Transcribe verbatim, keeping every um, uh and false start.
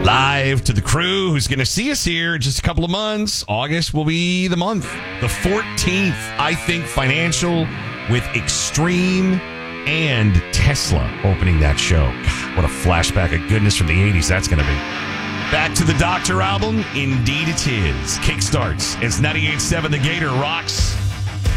Live to the crew who's going to see us here in just a couple of months. August will be the month. The fourteenth, I think, Financial with Extreme and Tesla opening that show. God, what a flashback of goodness from the eighties that's going to be. Back to the Doctor album. Indeed it is. Kickstarts as ninety-eight point seven The Gator rocks.